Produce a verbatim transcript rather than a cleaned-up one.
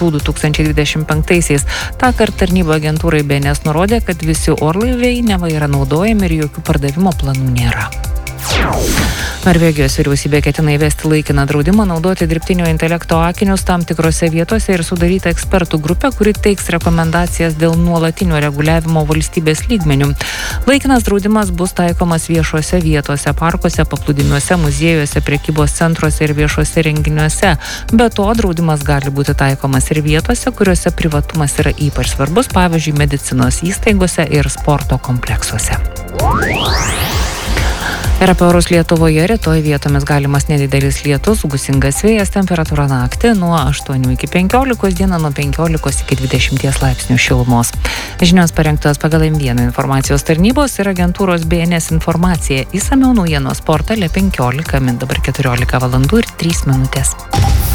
du tūkstančiai dvidešimt penktaisiais. Tąkart tarnyba agentūrai B N S nurodė, kad visi orlaiviai neva yra naudojami ir jokių pardavimo planų nėra. Norvegijos vyriausybė ketina įvesti laikiną draudimą naudoti dirbtinio intelekto akinius tam tikrose vietose ir sudaryta ekspertų grupė, kuri teiks rekomendacijas dėl nuolatinio reguliavimo valstybės lygmenių. Laikinas draudimas bus taikomas viešuose vietose, parkuose, paplūdimiuose, muziejuose, prekybos centruose ir viešuose renginiuose. Be to, draudimas gali būti taikomas ir vietose, kuriuose privatumas yra ypač svarbus, pavyzdžiui, medicinos įstaigose ir sporto kompleksuose. Ir apie orus Lietuvoje rytoj vietomis galimas nedidelis lietus, gūsingas vėjas, temperatūra naktį nuo aštuonių iki penkiolikos, dieną nuo penkiolikos iki dvidešimties laipsnių šilumos. Žinios parengtos pagal M vieną informacijos tarnybos ir agentūros B N S informacija. Išsamiau naujienos portale penkiolika min dabar keturiolika valandų ir trys minutės.